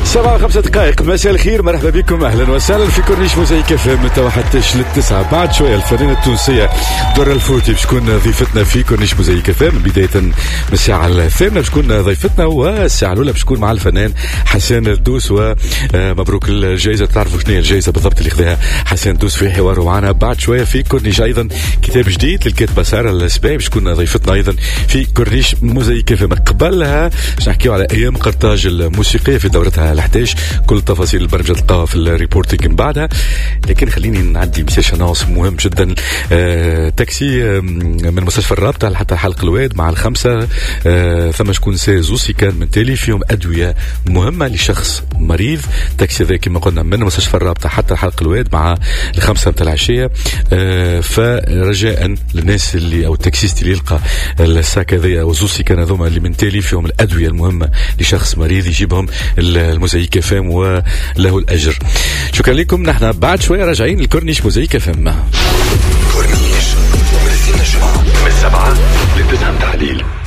7:05. مساء الخير، مرحبا بكم، اهلا وسهلا في كورنيش موزايك اف ام توا حتى للتسعة. بعد شويه الفنانه التونسيه دورة الفوتي باش تكون ضيفتنا في كورنيش موزايك اف ام بدايه من الساعه الثامنه باش تكون ضيفتنا، والساعه الاولى باش تكون مع الفنان حسان الدوس. ومبروك الجائزه، تعرفوا شنو هي الجائزه بالضبط اللي خذاها حسان الدوس في حواره معنا بعد شويه في كورنيش. ايضا كتاب جديد للكاتبه ساره السباعي باش تكون ضيفتنا ايضا في كورنيش موزايك اف ام. قبلها باش نحكيو على ايام قرطاج الموسيقيه في دورتها 11. كل تفاصيل البرنامج تلقاها في الريبورتينج من بعدها، لكن خليني نعدي مساج انونس مهم جدا. تاكسي من مستشفى الرابطه حتى حلق الواد مع الخمسه. ثم شكون سيزوسي كان من تالي فيهم ادويه مهمه لشخص مريض. تاكسي ذا كما قلنا من مستشفى الرابطه حتى حلق الواد مع الخمسه متاع العشيه. فرجاء للناس اللي او التاكسيست اللي يلقى الساك هذايا وزوسي كان هذوما اللي من تالي فيهم الادويه المهمه لشخص مريض يجيبهم الموزايك اف ام وله الاجر. شكرا لكم. نحن بعد شويه راجعين الكورنيش موزايك اف ام. كورنيش من 7 ل 9 تحليل.